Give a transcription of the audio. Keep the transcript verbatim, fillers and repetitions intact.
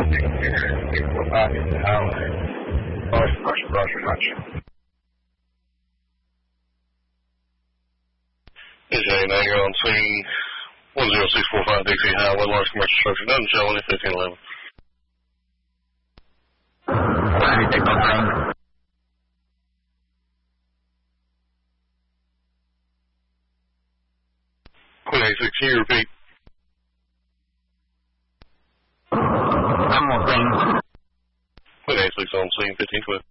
six four five in the house. Roger, Roger, Roger, Roger. Is A now you're on scene one zero six four five Dixie Highway, large commercial structure, doesn't show any fifteen eleven. Take my time. Queen eight six, can you repeat? I'm on scene. Queen eight six on scene, fifteen twelve.